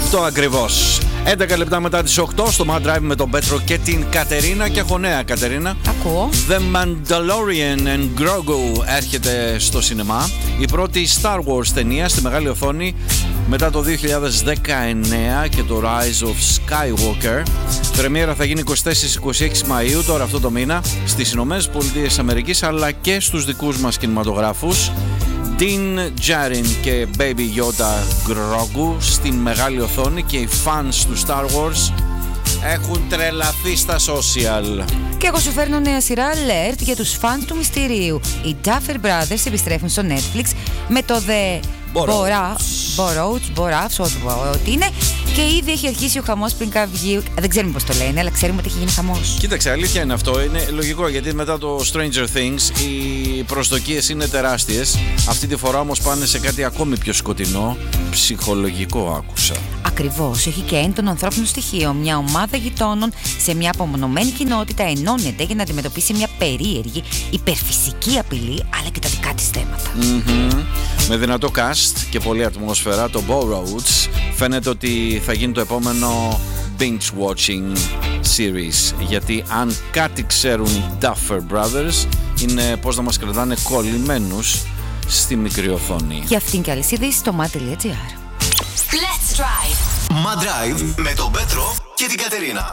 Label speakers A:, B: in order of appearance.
A: Αυτό ακριβώς. 11 λεπτά μετά τις 8 στο Mad Drive με τον Πέτρο και την Κατερίνα. Και έχω νέα, Κατερίνα.
B: Ακούω.
A: The Mandalorian and Grogu έρχεται στο σινεμά. Η πρώτη Star Wars ταινία στη μεγάλη οθόνη μετά το 2019 και το Rise of Skywalker. Πρεμιέρα θα γίνει 24-26 Μαΐου, τώρα αυτό το μήνα, στις Ηνωμένες Πολιτείες Αμερικής, αλλά και στους δικούς μας κινηματογράφους. Din Djarin και Baby Yoda Grogu στην μεγάλη οθόνη, και οι fans του Star Wars έχουν τρελαθεί στα social.
B: Και εγώ σου φέρνω νέα σειρά alert για τους fans του μυστηρίου. Οι Duffer Brothers επιστρέφουν στο Netflix με το The Borroughs, ό,τι είναι. Και ήδη έχει αρχίσει ο χαμός πριν βγει. Δεν ξέρουμε πώς το λένε, αλλά ξέρουμε ότι έχει γίνει χαμός.
A: Κοίταξε, αλήθεια είναι αυτό. Είναι λογικό, γιατί μετά το Stranger Things οι προσδοκίες είναι τεράστιες. Αυτή τη φορά όμως πάνε σε κάτι ακόμη πιο σκοτεινό. Ψυχολογικό, άκουσα.
B: Ακριβώς, έχει και έντονο ανθρώπινο στοιχείο. Μια ομάδα γειτόνων σε μια απομονωμένη κοινότητα ενώνεται για να αντιμετωπίσει μια περίεργη, υπερφυσική απειλή, αλλά και τα δικά της θέματα.
A: Με δυνατό cast και πολλή ατμόσφαιρα, το Borroughs φαίνεται ότι θα γίνει το επόμενο binge-watching series. Γιατί αν κάτι ξέρουν οι Duffer Brothers είναι πώς να μας κρατάνε κολλημένους στη μικρή οθόνη.
B: Για αυτήν και άλλες ειδήσεις στο mad.gr.
C: Let's Drive.
D: Mad Drive με τον Πέτρο και την Κατερίνα.